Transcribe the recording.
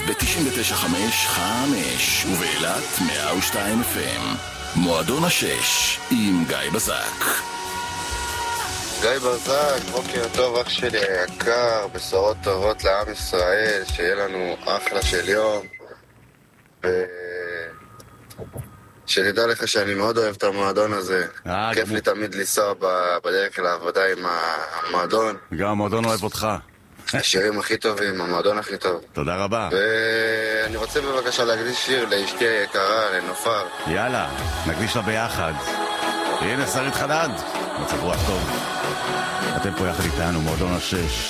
ב-99.5 ובאילת 102 FM. מועדון השש עם גיא בזק. גיא בזק, בוקר טוב אח שלי היקר, בשורות טובות לעם ישראל, שיהיה לנו אחלה של יום. שתדע לך שאני מאוד אוהב את המועדון הזה. כיף לי תמיד לנסוע בדרך לעבודה עם המועדון. גם המועדון אוהב אותך. השירים הכי טובים, המועדון הכי טוב. תודה רבה. ואני רוצה בבקשה להקדיש שיר לאשתי היקרה, לנופר. יאללה, נקדיש לה ביחד. הנה שרית חדד, מצב רוח טוב. אתם פה יחד איתנו, מועדון השש.